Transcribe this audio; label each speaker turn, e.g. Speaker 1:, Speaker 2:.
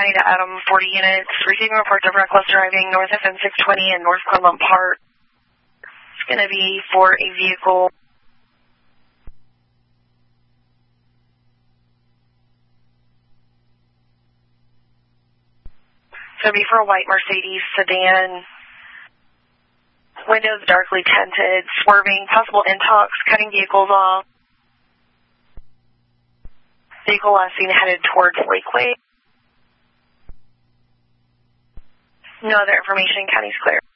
Speaker 1: County to Adam, 40 units. Receiving reports of reckless driving north of M620 and North Quinlan Park. It's going to be for a vehicle. It's going to be for a white Mercedes sedan. Windows darkly tinted, swerving, possible intox, cutting vehicles off. Vehicle last seen headed towards Lakeway. No other information. County's clear.